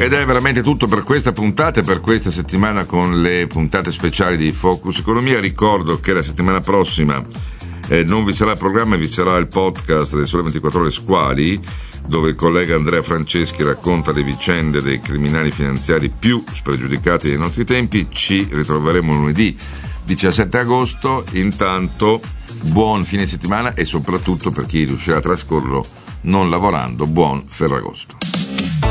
Ed è veramente tutto per questa puntata e per questa settimana con le puntate speciali di Focus Economia. Ricordo che la settimana prossima non vi sarà il programma, vi sarà il podcast del Sole 24 Ore Squali, dove il collega Andrea Franceschi racconta le vicende dei criminali finanziari più spregiudicati dei nostri tempi. Ci ritroveremo lunedì 17 agosto. Intanto buon fine settimana e soprattutto, per chi riuscirà a trascorrerlo non lavorando, buon Ferragosto.